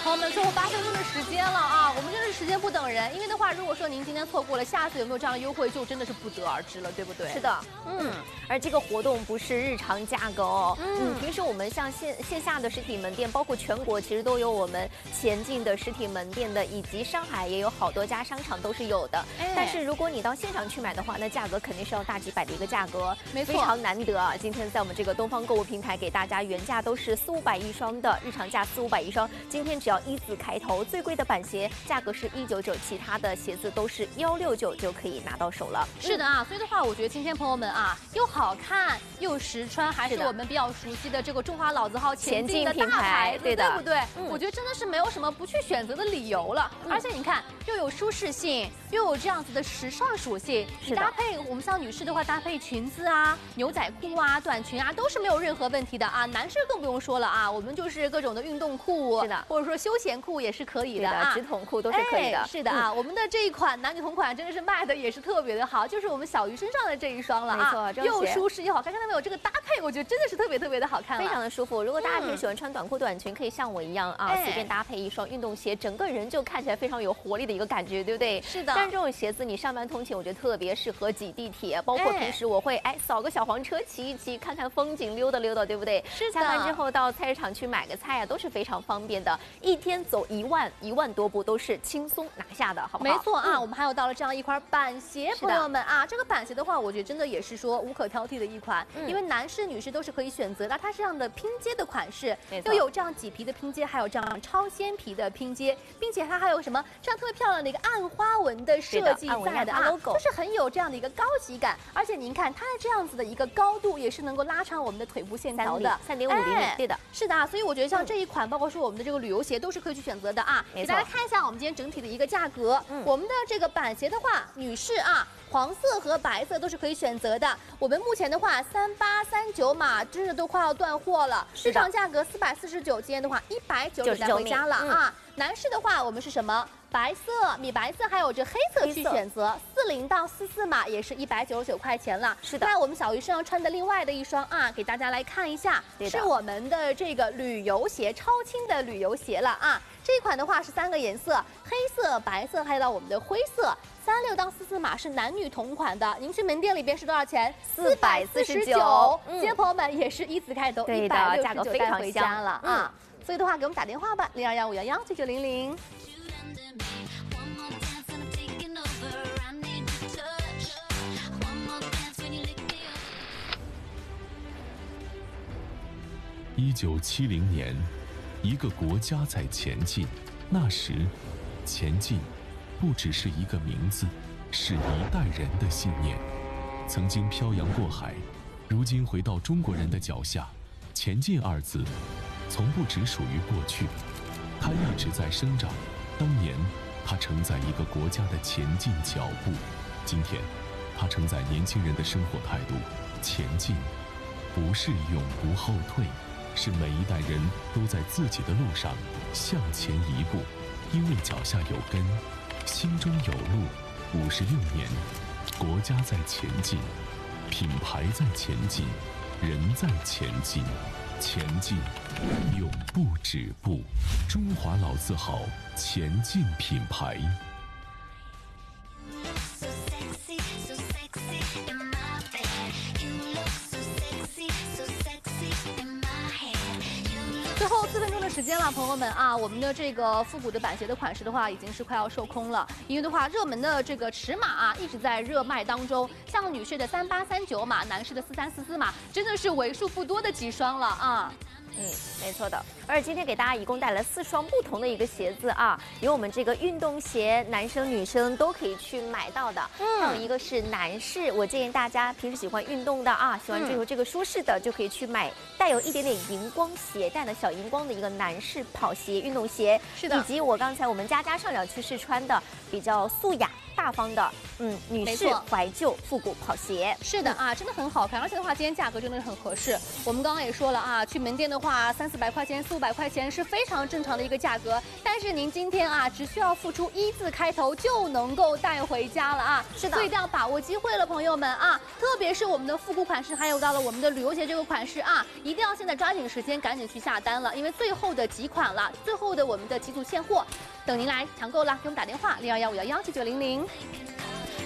朋友们，最后8分钟的时间了啊，我们真的是时间不等人。因为的话，如果说您今天错过了，下次有没有这样的优惠，就真的是不得而知了，对不对？ 是的，而这个活动不是日常价格哦，平时我们像线下的实体门店，包括全国其实都有我们前进的实体门店的，以及上海也有好多家商场都是有的。但是如果你到现场去买的话，那价格肯定是要大几百的一个价格， 没错， 非常难得啊！今天在我们这个东方购物平台给大家原价都是400-500一双的，日常价400-500一双，今天只要1字开头，最贵的板鞋价格是199，其他的鞋子都是169就可以拿到手了。 是的啊，所以的话，我觉得今天朋友们啊，又好看又实穿，还是我们比较熟悉的这个中华老字号前进的大牌子，对不对？我觉得真的是没有什么不去选择的理由了。而且你看，又有舒适性，又有这样子的时尚属性，你搭配我们像女士的话，搭配裙子啊、牛仔裤啊、短裙啊，都是没有任何问题的啊。男士更不用说了啊，我们就是各种的运动裤， 是的， 或者说休闲裤也是可以的啊， 直筒裤都是可以的。 是的啊，我们的这一款男女同款真的是卖的也是特别的好，就是我们小鱼身上的这一双了啊， 没错， 又舒适又好看，看到没有？这个搭配我觉得真的是特别的好看了， 非常的舒服。如果大家挺喜欢穿短裤短裙，可以像我一样啊，随便搭配一双运动鞋，整个人就看起来非常有活力的一个感觉，对不对？ 是的。 但这种鞋子你上班通勤，我觉得特别适合挤地铁，包括平时我会扫个小黄车骑一骑，看看风景，溜达溜达，对不对？ 是的。 下班之后到菜市场去买个菜啊，都是非常方便的。一天走1万多步都是轻松拿下的，好不好？ 没错啊，我们还有到了这样一款板鞋，朋友们啊，这个板鞋的话，我觉得真的也是说无可挑剔的一款，因为男士女士都是可以选择的。它是这样的拼接的款式，又有这样麂皮的拼接，还有这样超纤皮的拼接，并且它还有什么这样特别漂亮的一个暗花纹的设计在的啊，就是很有这样的一个高级感。而且您看它的这样子的一个高度，也是能够拉长我们的腿部线条的 3.5厘米，对的， 是的啊。所以我觉得像这一款，包括说我们的这个旅游鞋都是可以去选择的啊。给大家看一下我们今天整体的一个价格，我们的这个板鞋的话，女士啊，黄色和白色都是可以选择的。我们目前的话，3839码真的都快要断货了，市场价格449，今天的话190带回家了啊。男士的话，我们是什么？白色、米白色，还有这黑色去选择，40到44码也是199块钱了。 是的。 那我们小鱼身上穿的另外的一双啊，给大家来看一下，是我们的这个旅游鞋，超轻的旅游鞋了啊。这一款的话是3个颜色，黑色、白色，还有到我们的灰色。36到44码是男女同款的，您去门店里边是多少钱？449。今天朋友们也是1字开头，169带回家了啊。所以的话，给我们打电话吧，0215119900。 1970年，一个国家在前进。那时，前进不只是一个名字，是一代人的信念。曾经漂洋过海，如今回到中国人的脚下。前进2字，从不只属于过去，它一直在生长。当年，它承载一个国家的前进脚步；今天，它承载年轻人的生活态度。前进，不是永不后退。是每一代人都在自己的路上向前一步，因为脚下有根，心中有路。56年，国家在前进，品牌在前进，人在前进，前进永不止步。中华老字号前进品牌。 最后4分钟的时间了，朋友们啊，我们的这个复古的板鞋的款式的话，已经是快要售空了。因为的话，热门的这个尺码啊，一直在热卖当中。像女士的3839码，男士的4344码，真的是为数不多的几双了啊。 没错的。而且今天给大家一共带来4双不同的一个鞋子啊，有我们这个运动鞋，男生女生都可以去买到的。还有一个是男士，我建议大家平时喜欢运动的啊，喜欢追求这个舒适的，就可以去买带有一点点荧光鞋带的小荧光的一个男士跑鞋、运动鞋。 是的。 以及我刚才我们佳佳上了去试穿的比较素雅。 大方的女士怀旧复古跑鞋。 是的啊，真的很好看，而且的话，今天价格真的是很合适。我们刚刚也说了啊，去门店的话，300-400块钱、400-500块钱是非常正常的一个价格。但是您今天啊，只需要付出1字开头就能够带回家了啊！ 是的， 所以一定要把握机会了，朋友们啊！特别是我们的复古款式，还有到了我们的旅游鞋这个款式啊，一定要现在抓紧时间，赶紧去下单了，因为最后的几款了，最后的我们的几组现货，等您来抢购了，给我们打电话0215117900。